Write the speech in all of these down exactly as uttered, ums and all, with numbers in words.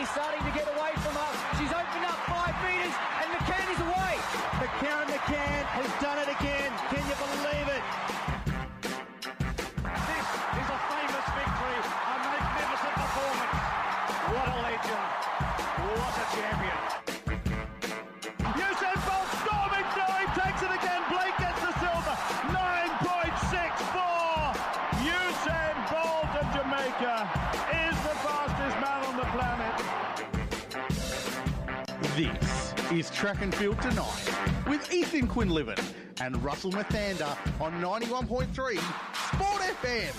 She's starting to get away from her. She's opened up five metres and McCann is away. But Karen McCann has done it again. Can you believe it? This is a famous victory, a magnificent performance. What a legend. What a champion. Usain Bolt storming through. He takes it again. Blake gets the silver. nine point six four. Usain Bolt of Jamaica is the fastest man on the planet. This is Track and Field Tonight with Ethan Quinlivan and Russell Mathander on ninety-one point three Sport F M.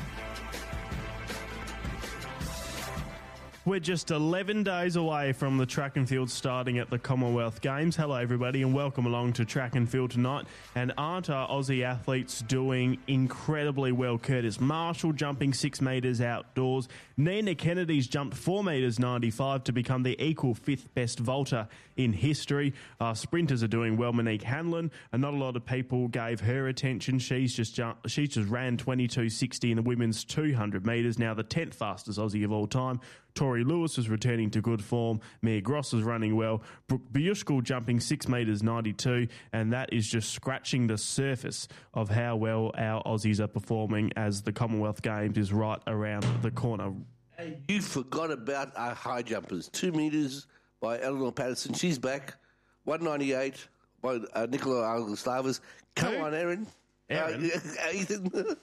We're just eleven days away from the track and field starting at the Commonwealth Games. Hello, everybody, and welcome along to Track and Field Tonight. And aren't our Aussie athletes doing incredibly well? Curtis Marshall jumping six metres outdoors. Nina Kennedy's jumped four metres ninety-five to become the equal fifth best vaulter in history. Our sprinters are doing well. Monique Hanlon, and not a lot of people gave her attention. She's just jumped, she's just ran twenty-two sixty in the women's two hundred metres, now the tenth fastest Aussie of all time. Tori Lewis is returning to good form. Mia Gross is running well. Brooke Bushkull jumping six metres ninety-two, and that is just scratching the surface of how well our Aussies are performing as the Commonwealth Games is right around the corner. Hey, you forgot about our high jumpers. Two metres by Eleanor Patterson. She's back. one ninety-eight by uh, Nicola Algoslavas. Come Who? on, Erin. Erin? Uh, Ethan.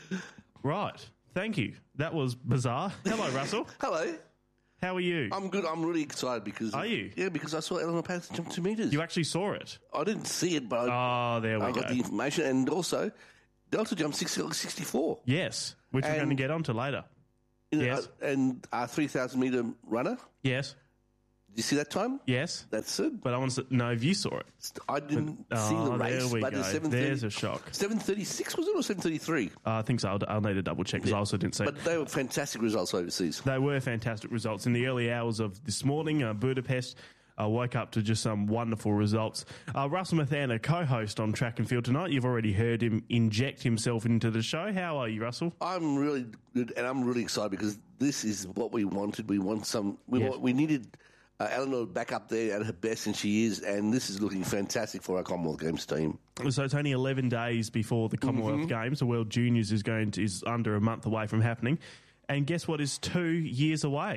Right. Thank you. That was bizarre. Hello, Russell. Hello. How are you? I'm good. I'm really excited because... Are you? Yeah, because I saw Eleanor Patterson jump two metres. You actually saw it? I didn't see it, but I, Oh, there we I go. got the information. And also, Delta jumped six sixty-four. Yes, which we're And- going to get onto later. You know, Yes. uh, and our three thousand metre runner. Yes. Did you see that time? Yes. That's it. But I want to know if you saw it. I didn't Oh, see the race. there we but go. the seven thirty There's a shock. seven thirty-six was it or seven thirty-three? Uh, I think so. I'll, I'll need to double check because I also didn't see But it. they were fantastic results overseas. They were fantastic results. In the early hours of this morning, uh, Budapest uh, woke up to just some wonderful results. Uh, Russell Mathander, co-host on Track and Field Tonight. You've already heard him inject himself into the show. How are you, Russell? I'm really good, and I'm really excited because this is what we wanted. We want some. We Yes. want, we needed uh, Eleanor back up there at her best, and she is. And this is looking fantastic for our Commonwealth Games team. So it's only eleven days before the Commonwealth Mm-hmm. Games. The World Juniors is going to, is under a month away from happening. And guess what is two years away?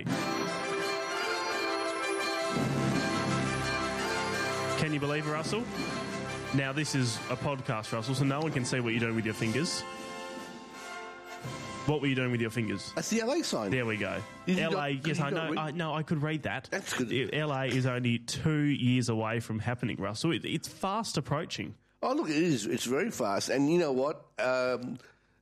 Can you believe it, Russell? Now, this is a podcast, Russell, so no one can see what you're doing with your fingers. What were you doing with your fingers? That's the L A sign. There we go. Did you L A, not- yes, did you I not know. read- I, no, I could read that. That's good. L A is only two years away from happening, Russell. It, it's fast approaching. Oh, look, it is. It's very fast. And you know what? Um,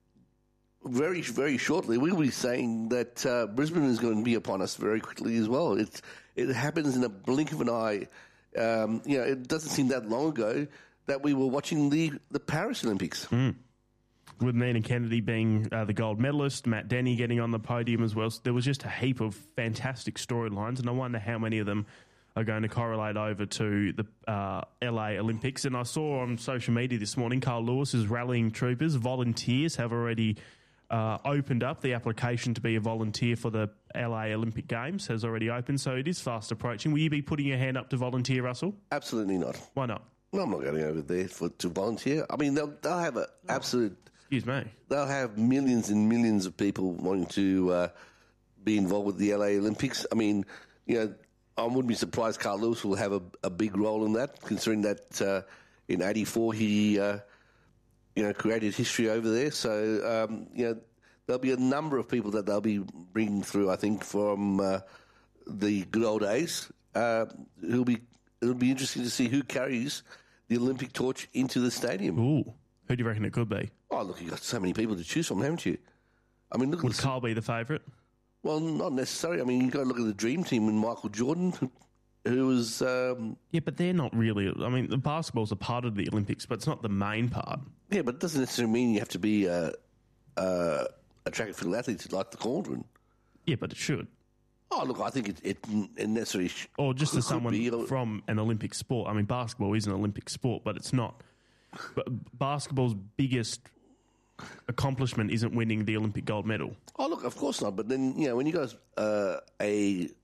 very, very shortly, we will be saying that uh, Brisbane is going to be upon us very quickly as well. It, it happens in a blink of an eye. Um, you know, it doesn't seem that long ago that we were watching the, the Paris Olympics. Mm. With Nina Kennedy being uh, the gold medalist, Matt Denny getting on the podium as well. So there was just a heap of fantastic storylines, and I wonder how many of them are going to correlate over to the uh, L A Olympics. And I saw on social media this morning, Carl Lewis is rallying troopers. Volunteers have already uh, opened up. The application to be a volunteer for the L A Olympic Games has already opened, so it is fast approaching. Will you be putting your hand up to volunteer, Russell? Absolutely not. Why not? No, I'm not going over there for to volunteer. I mean, they'll, they'll have an absolute... Excuse me. They'll have millions and millions of people wanting to uh, be involved with the L A Olympics. I mean, you know, I wouldn't be surprised Carl Lewis will have a, a big role in that, considering that uh, in eighty-four he, uh, you know, created history over there. So, um, you know, there'll be a number of people that they'll be bringing through, I think, from uh, the good old days. Uh, it'll be it'll be interesting to see who carries the Olympic torch into the stadium. Ooh. Who do you reckon it could be? Oh, look, you've got so many people to choose from, haven't you? I mean, look Would at the, Carl be the favourite? Well, not necessarily. I mean, you've got to look at the dream team and Michael Jordan, who, who was... Um, Yeah, but they're not really... I mean, the basketball's a part of the Olympics, but it's not the main part. yeah, but it doesn't necessarily mean you have to be uh, uh, a track and field athlete to like the cauldron. Yeah, but it should. Oh, look, I think it, it, it necessarily... Sh- Or just could as someone be. from an Olympic sport. I mean, basketball is an Olympic sport, but it's not... But basketball's biggest accomplishment isn't winning the Olympic gold medal. Oh, look, of course not. But then, you know, when you got uh, a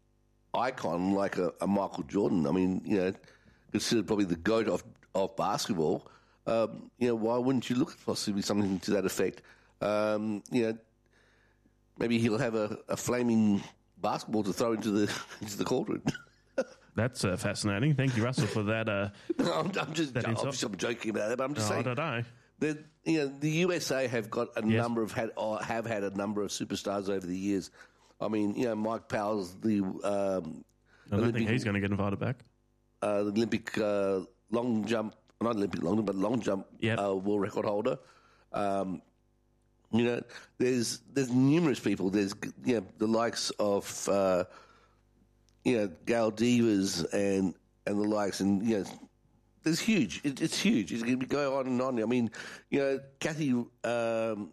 icon like a, a Michael Jordan, I mean, you know, considered probably the GOAT of, of basketball, um, you know, why wouldn't you look at possibly something to that effect? Um, you know, maybe he'll have a, a flaming basketball to throw into the into the cauldron. That's uh, fascinating. Thank you, Russell, for that. Uh, no, I'm, I'm just that obviously I'm joking about it, but I'm just no, saying. I don't know. That, you know, the U S A have got a Yes. number of had or have had a number of superstars over the years. I mean, you know, Mike Powell's the um, I don't Olympic, think he's going to get invited back. uh, the Olympic uh, long jump, not Olympic long jump, but long jump Yep. uh, world record holder. Um, you know, there's there's numerous people. There's you know the likes of uh, you know Gail Devers and and the likes, and you know. It's huge. It, it's huge. It's going to go on and on. I mean, you know, Kathy um,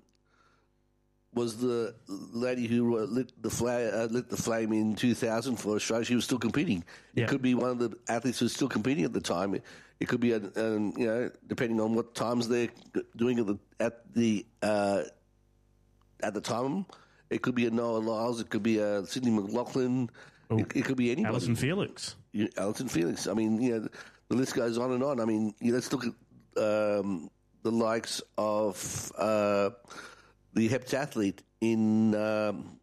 was the lady who lit the flame, uh, lit the flame in two thousand for Australia. She was still competing. Yeah. It could be one of the athletes who's still competing at the time. It, it could be, a, um, you know, depending on what times they're doing at the at the uh, at the time. It could be a Noah Lyles. It could be a Sydney McLaughlin. It, it could be anybody. Alison Felix. You- Alison Felix. I mean, you know, the list goes on and on. I mean, you know, let's look at um, the likes of uh, the heptathlete in um,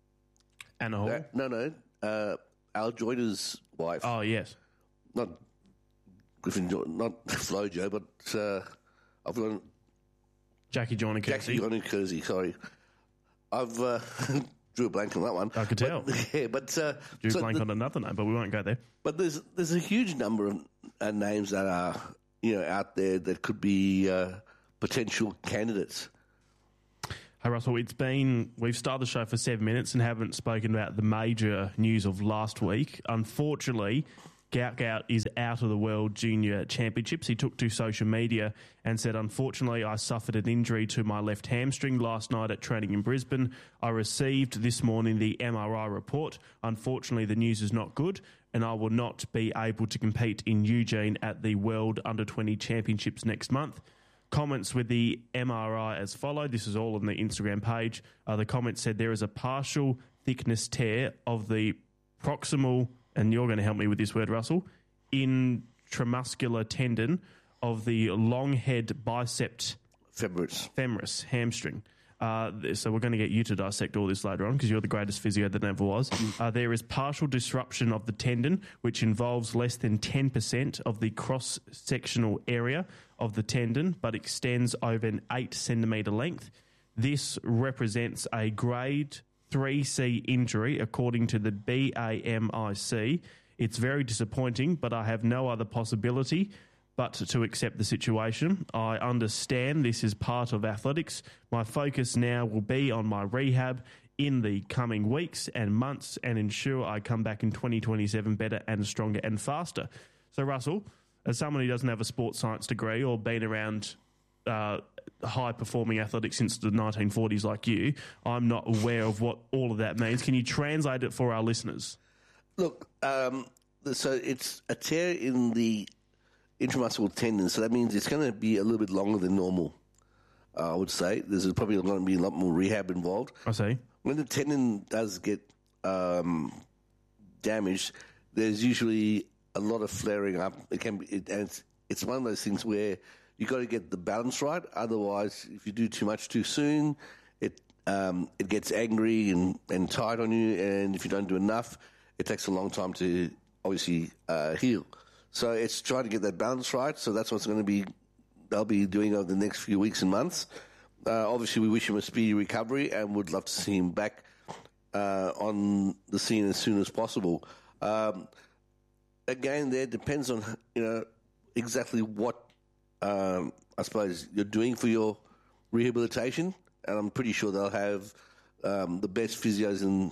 Anna Hall. uh, no, no, uh, Al Joyner's wife, Oh, yes. not Griffin, Jo- not Flojo, but uh, I've got Jackie Joyner Jackie Joyner Kersey. Sorry, I've uh, drew a blank on that one. I could tell. But, yeah, but uh, Drew so blank the- on another name, but we won't go there. But there's there's a huge number of uh, names that are you know out there that could be uh, potential candidates. Hey, Russell, it's been, we've started the show for seven minutes and haven't spoken about the major news of last week. Unfortunately, Gout Gout is out of the World Junior Championships. He took to social media and said, unfortunately, I suffered an injury to my left hamstring last night at training in Brisbane. I received this morning the M R I report. Unfortunately, the news is not good, and I will not be able to compete in Eugene at the World Under twenty Championships next month. Comments with the M R I as follow. This is all on the Instagram page. Uh, the comments said there is a partial thickness tear of the proximal, and you're going to help me with this word, Russell, intramuscular tendon of the long head bicep Femoris. femoris hamstring. Uh, so we're going to get you to dissect all this later on because you're the greatest physio that ever was. Uh, there is partial disruption of the tendon, which involves less than ten percent of the cross-sectional area of the tendon, but extends over an eight centimetre length. This represents a grade three C injury, according to the B A M I C. It's very disappointing, but I have no other possibility but to accept the situation. I understand this is part of athletics. My focus now will be on my rehab in the coming weeks and months and ensure I come back in twenty twenty-seven better and stronger and faster. So, Russell, as someone who doesn't have a sports science degree or been around uh, high-performing athletics since the nineteen forties like you, I'm not aware of what all of that means. Can you translate it for our listeners? Look, um, so it's a tear in the intramuscular tendon, so that means it's going to be a little bit longer than normal, uh, I would say. There's probably going to be a lot more rehab involved. I see. When the tendon does get um, damaged, there's usually a lot of flaring up. It can be, it, and it's, it's one of those things where you got to get the balance right. Otherwise, if you do too much too soon, it um, it gets angry and, and tight on you. And if you don't do enough, it takes a long time to obviously uh, heal. So it's trying to get that balance right. So that's what's going to be, they'll be doing over the next few weeks and months. Uh, obviously, we wish him a speedy recovery and would love to see him back uh, on the scene as soon as possible. Um, again, there depends on, you know, exactly what, um, I suppose, you're doing for your rehabilitation. And I'm pretty sure they'll have um, the best physios in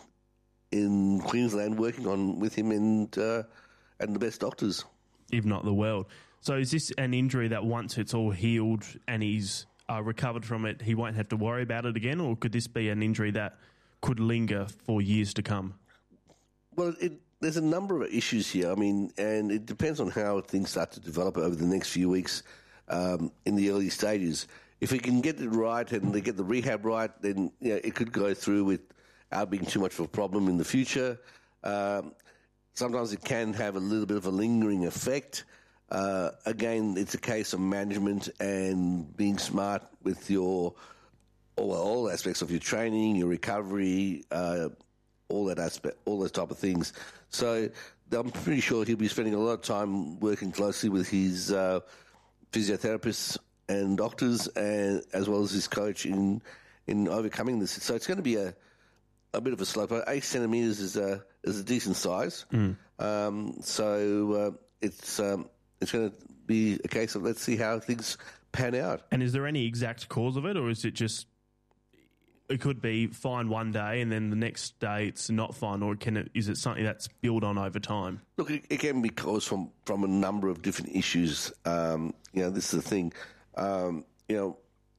in Queensland working on with him and uh, and the best doctors. If not the world. So is this an injury that once it's all healed and he's uh, recovered from it, he won't have to worry about it again? Or could this be an injury that could linger for years to come? Well, it, there's a number of issues here. I mean, and it depends on how things start to develop over the next few weeks um, in the early stages. If we can get it right and they get the rehab right, then you know, it could go through without being too much of a problem in the future. Um, sometimes it can have a little bit of a lingering effect. Uh, again, it's a case of management and being smart with your all, all aspects of your training, your recovery, uh, all that aspect, all those type of things. So I'm pretty sure he'll be spending a lot of time working closely with his uh, physiotherapists and doctors, and as well as his coach in in overcoming this. So it's going to be a a bit of a slope. Eight centimeters is a is a decent size. Mm. Um, so uh, it's um, it's going to be a case of let's see how things pan out. And is there any exact cause of it, or is it just it could be fine one day and then the next day it's not fine, or can it is it something that's built on over time? Look, it, it can be caused from from a number of different issues. Um, you know, this is the thing. Um, you know,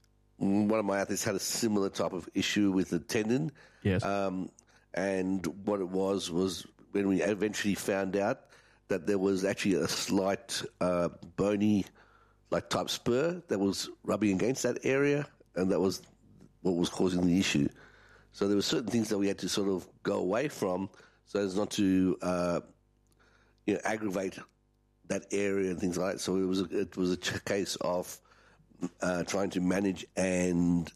one of my athletes had a similar type of issue with the tendon. Yes. Um, and what it was was when we eventually found out that there was actually a slight uh, bony, like type spur that was rubbing against that area, and that was what was causing the issue. So there were certain things that we had to sort of go away from, so as not to, uh, you know, aggravate that area and things like that. So it was a, it was a case of uh, trying to manage and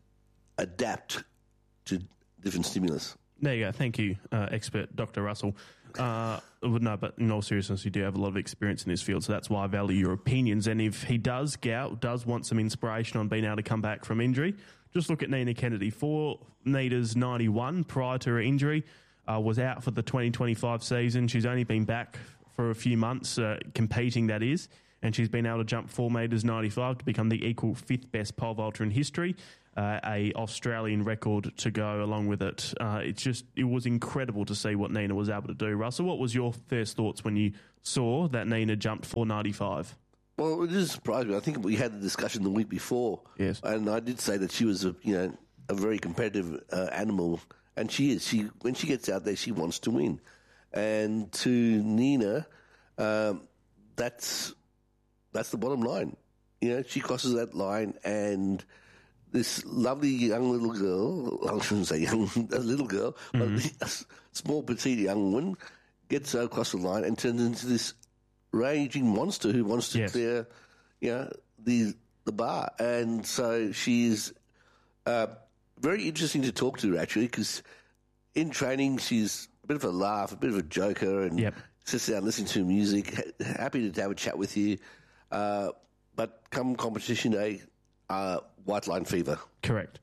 adapt to different stimulus. There you go. Thank you, uh, expert Doctor Russell. Uh, no, but in all seriousness, you do have a lot of experience in this field, so that's why I value your opinions. And if he does gout, does want some inspiration on being able to come back from injury, just look at Nina Kennedy. Four metres ninety-one prior to her injury, uh, was out for the twenty twenty-five season. She's only been back for a few months, uh, competing that is, and she's been able to jump four metres ninety-five to become the equal fifth best pole vaulter in history. Uh, a Australian record to go along with it. Uh, it's just, it was incredible to see what Nina was able to do. Russell, what was your first thoughts when you saw that Nina jumped four ninety-five? Well, it just surprised me. I think we had the discussion the week before. Yes. And I did say that she was a, you know, a very competitive uh, animal, and she is. She when she gets out there, she wants to win. And to Nina, um, that's that's the bottom line. You know, she crosses that line, and this lovely young little girl, I shouldn't say young, a little girl, mm-hmm. but a small, petite young woman gets across the line and turns into this raging monster who wants to yes. clear, you know, the the bar. And so she's uh, very interesting to talk to, actually, because in training she's a bit of a laugh, a bit of a joker, and yep. sits down listening to music, happy to have a chat with you. Uh, but come competition day, uh, white line fever. Correct.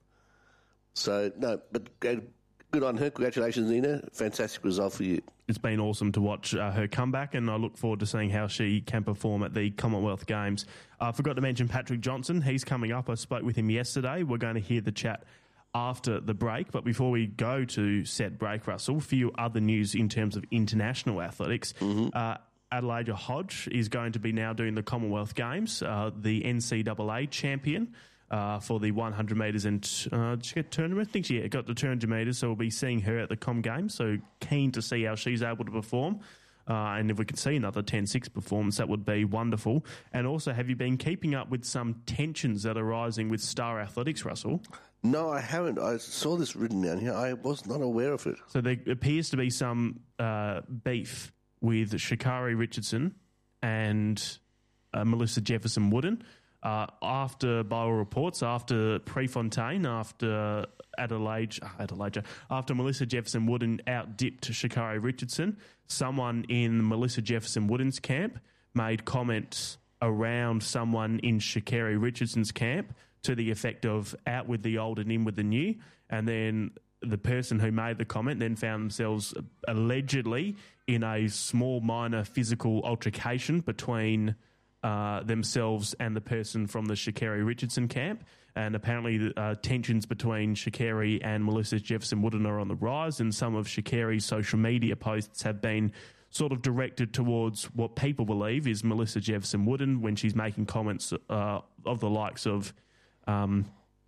So, no, but good on her. Congratulations, Nina. Fantastic result for you. It's been awesome to watch uh, her comeback, and I look forward to seeing how she can perform at the Commonwealth Games. I uh, forgot to mention Patrick Johnson. He's coming up. I spoke with him yesterday. We're going to hear the chat after the break. But before we go to set break, Russell, a few other news in terms of international athletics. Mm-hmm. Uh, Adelaide Hodge is going to be now doing the Commonwealth Games, uh, the N C double A champion. Uh, for the one hundred metres and uh, did she get two hundred? I think she got the two hundred metres, so we'll be seeing her at the Com Games. So keen to see how she's able to perform. Uh, and if we could see another ten six performance, that would be wonderful. And also, have you been keeping up with some tensions that are rising with Star Athletics, Russell? No, I haven't. I saw this written down here. I was not aware of it. So there appears to be some uh, beef with Sha'Carri Richardson and uh, Melissa Jefferson Wooden. Uh, after bio reports, after Prefontaine, after Adelaide, Adelaide, after Melissa Jefferson Wooden outdipped Sha'Carri Richardson, someone in Melissa Jefferson Wooden's camp made comments around someone in Sha'Carri Richardson's camp to the effect of out with the old and in with the new, and then the person who made the comment then found themselves allegedly in a small minor physical altercation between Uh, themselves and the person from the Sha'Carri Richardson camp. And apparently uh, tensions between Sha'Carri and Melissa Jefferson Wooden are on the rise, and some of Sha'Carri's social media posts have been sort of directed towards what people believe is Melissa Jefferson Wooden when she's making comments uh, of the likes of um,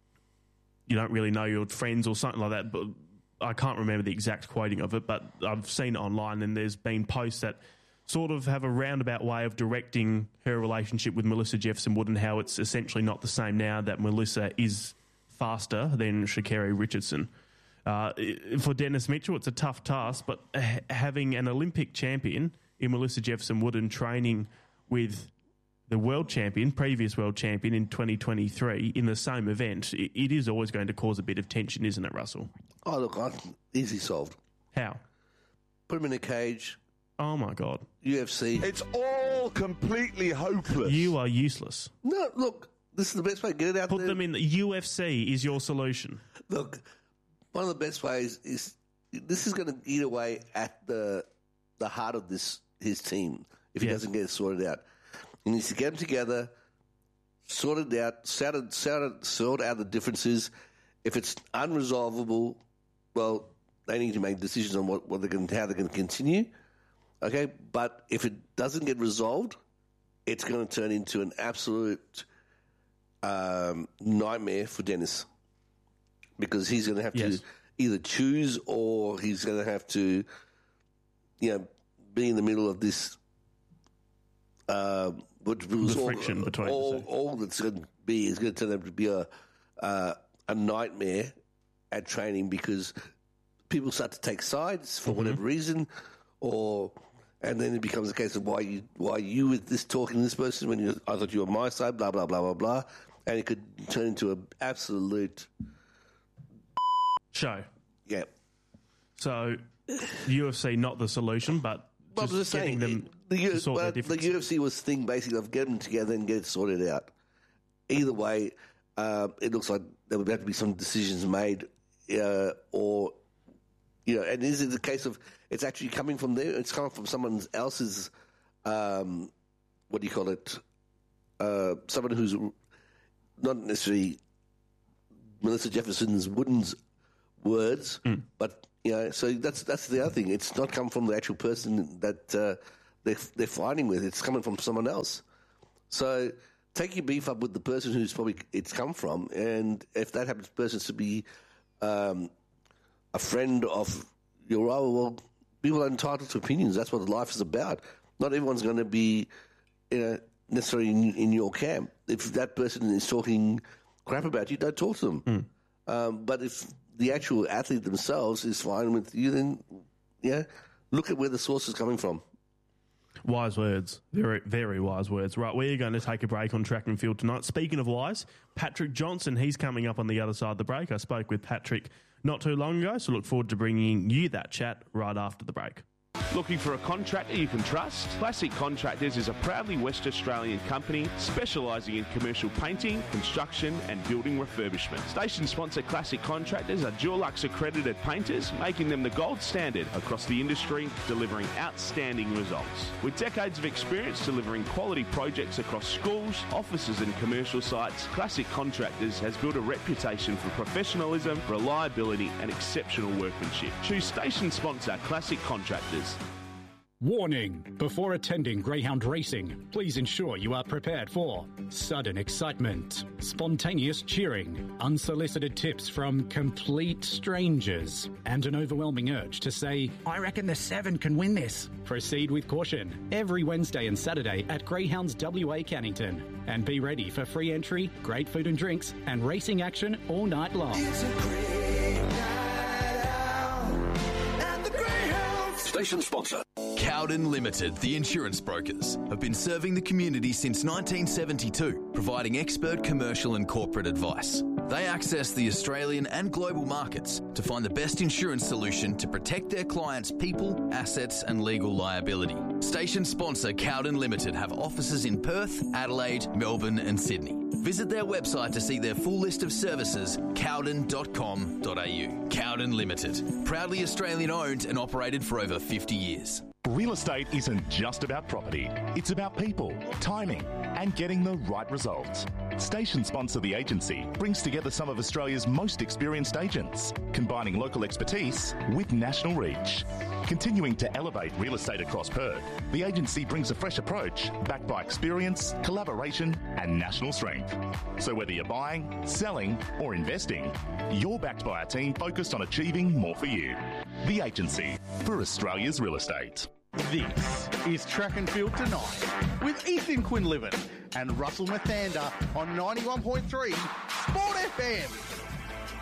you don't really know your friends or something like that. But I can't remember the exact quoting of it, but I've seen it online, and there's been posts that sort of have a roundabout way of directing her relationship with Melissa Jefferson Wooden, how it's essentially not the same now that Melissa is faster than Sha'Carri Richardson. Uh, for Dennis Mitchell, it's a tough task, but ha- having an Olympic champion in Melissa Jefferson Wooden training with the world champion, previous world champion in twenty twenty-three in the same event, it, it is always going to cause a bit of tension, isn't it, Russell? Oh, look, I, easy solved. How? Put them in a cage. Oh, my God. U F C. It's all completely hopeless. You are useless. No, look, this is the best way. Get it out Put there. them in the U F C is your solution. Look, one of the best ways is this is going to eat away at the the heart of this his team if he Yeah. doesn't get it sorted out. He needs to get them together, sort it out, sort, it, sort, it, sort out the differences. If it's unresolvable, well, they need to make decisions on what, what they're going, how they're going to continue. Okay, but if it doesn't get resolved, it's going to turn into an absolute um, nightmare for Dennis because he's going to have Yes. to either choose or he's going to have to, you know, be in the middle of this. Uh, which was The all, friction between the all, two. all that's going to be is going to turn out to be a uh, a nightmare at training because people start to take sides for Mm-hmm. whatever reason, or and then it becomes a case of why you why you with this talking to this person when you I thought you were my side, blah blah blah blah blah, and it could turn into an absolute Show. yeah. So, U F C not the solution, but Well, just, I'm just getting saying, them the, to U- sort well, their the differences. U F C was thing basically of get them together and get it sorted out. Either way, uh, it looks like there would have to be some decisions made, uh, or you know, and is it the case of it's actually coming from there? It's coming from someone else's, um, what do you call it? Uh, someone who's not necessarily Melissa Jefferson's Wooden's words, Mm. but you know, so that's that's the other thing. It's not come from the actual person that uh, they're they're fighting with. It's coming from someone else. So take your beef up with the person who's probably it's come from, and if that happens, person to be um, a friend of your role, well, people are entitled to opinions. That's what life is about. Not everyone's going to be, you know, necessarily in, in your camp. If that person is talking crap about you, don't talk to them. Mm. Um, but if the actual athlete themselves is fine with you, then yeah, look at where the source is coming from. Wise words. Very, very wise words. Right, we're going to take a break on track and field tonight. Speaking of wise, Patrick Johnson, he's coming up on the other side of the break. I spoke with Patrick not too long ago, so look forward to bringing you that chat right after the break. Looking for a contractor you can trust? Classic Contractors is a proudly West Australian company specialising in commercial painting, construction and building refurbishment. Station sponsor Classic Contractors are Dulux accredited painters, making them the gold standard across the industry, delivering outstanding results. With decades of experience delivering quality projects across schools, offices and commercial sites, Classic Contractors has built a reputation for professionalism, reliability and exceptional workmanship. Choose station sponsor Classic Contractors. Warning! Before attending greyhound racing, please ensure you are prepared for sudden excitement, spontaneous cheering, unsolicited tips from complete strangers, and an overwhelming urge to say, I reckon the seven can win this. Proceed with caution every Wednesday and Saturday at Greyhounds W A Cannington. And be ready for free entry, great food and drinks, and racing action all night long. It's a great night out at the Greyhounds. Station sponsor. Cowden Limited, the insurance brokers, have been serving the community since nineteen seventy-two, providing expert commercial and corporate advice. They access the Australian and global markets to find the best insurance solution to protect their clients' people, assets and legal liability. Station sponsor Cowden Limited have offices in Perth, Adelaide, Melbourne and Sydney. Visit their website to see their full list of services, cowden dot com dot a u. Cowden Limited, proudly Australian owned and operated for over fifty years. Real estate isn't just about property. It's about people, timing, and getting the right results. Station sponsor The Agency brings together some of Australia's most experienced agents, combining local expertise with national reach. Continuing to elevate real estate across Perth, The Agency brings a fresh approach backed by experience, collaboration, and national strength. So whether you're buying, selling, or investing, you're backed by a team focused on achieving more for you. The Agency for Australia's real estate. This is Track and Field Tonight with Ethan Quinlivan and Russell Mathander on ninety-one point three Sport F M.